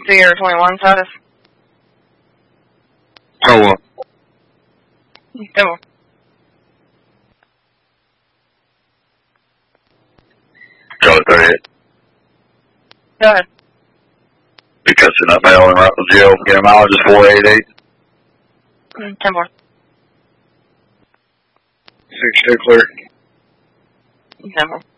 Sierra 21 status. Oh, well. Go. Got it, 38. Go ahead. Be cussing that male in right to jail. Get a mileage is 488. 10-4. 6-2 clear. 10-4.